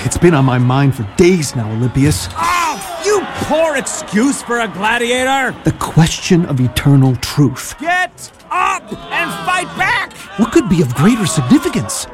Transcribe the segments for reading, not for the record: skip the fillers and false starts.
It's been on my mind for days now, Alypius. Oh, you poor excuse for a gladiator! The question of eternal truth. Get up and fight back! What could be of greater significance?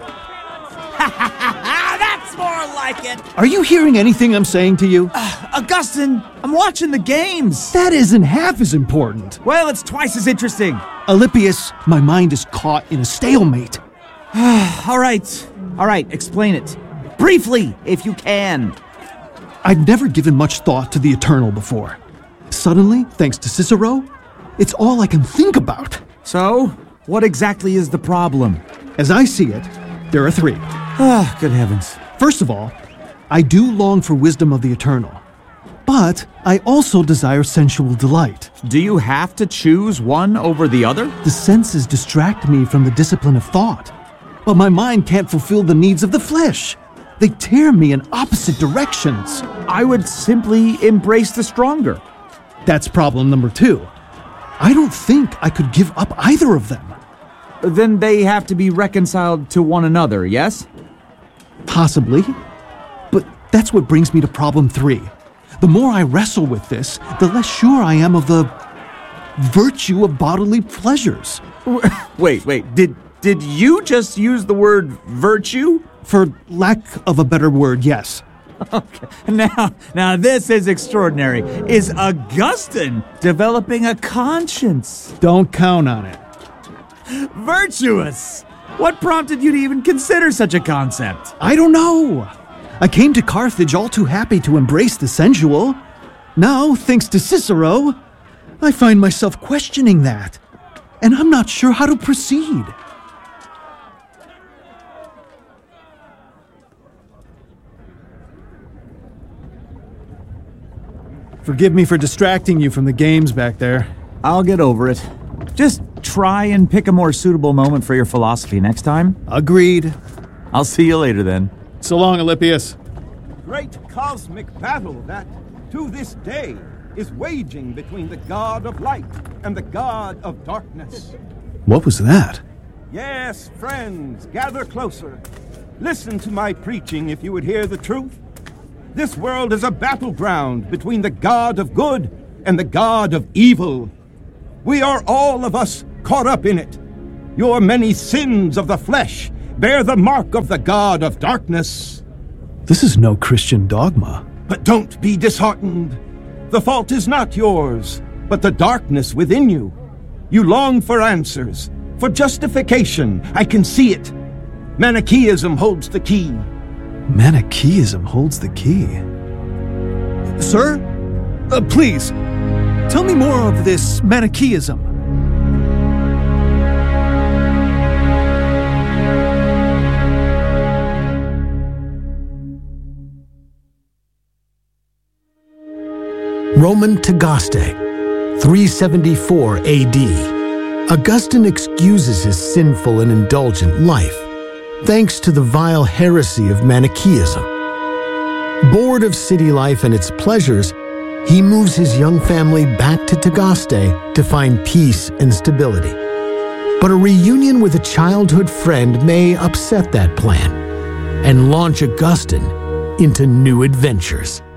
That's more like it! Are you hearing anything I'm saying to you? Augustine, I'm watching the games. That isn't half as important. Well, it's twice as interesting. Alypius, my mind is caught in a stalemate. All right, explain it. Briefly, if you can. I'd never given much thought to the eternal before. Suddenly, thanks to Cicero, it's all I can think about. So, what exactly is the problem? As I see it, there are three. Ah, good heavens. First of all, I do long for wisdom of the eternal. But I also desire sensual delight. Do you have to choose one over the other? The senses distract me from the discipline of thought. But my mind can't fulfill the needs of the flesh. They tear me in opposite directions. I would simply embrace the stronger. That's problem number two. I don't think I could give up either of them. Then they have to be reconciled to one another, yes? Possibly. But that's what brings me to problem three. The more I wrestle with this, the less sure I am of the virtue of bodily pleasures. Wait, did you just use the word virtue? For lack of a better word, yes. Okay. Now this is extraordinary. Is Augustine developing a conscience? Don't count on it. Virtuous! What prompted you to even consider such a concept? I don't know. I came to Carthage all too happy to embrace the sensual. Now, thanks to Cicero, I find myself questioning that. And I'm not sure how to proceed. Forgive me for distracting you from the games back there. I'll get over it. Just try and pick a more suitable moment for your philosophy next time. Agreed. I'll see you later then. So long, Alypius. Great cosmic battle that, to this day, is waging between the god of light and the god of darkness. What was that? Yes, friends, gather closer. Listen to my preaching if you would hear the truth. This world is a battleground between the god of good and the god of evil. We are all of us caught up in it. Your many sins of the flesh bear the mark of the god of darkness. This is no Christian dogma. But don't be disheartened. The fault is not yours, but the darkness within you. You long for answers, for justification. I can see it. Manichaeism holds the key. Manichaeism holds the key. Sir? Please, tell me more of this Manichaeism. Roman Tagaste, 374 AD. Augustine excuses his sinful and indulgent life, thanks to the vile heresy of Manichaeism. Bored of city life and its pleasures, he moves his young family back to Tagaste to find peace and stability. But a reunion with a childhood friend may upset that plan and launch Augustine into new adventures.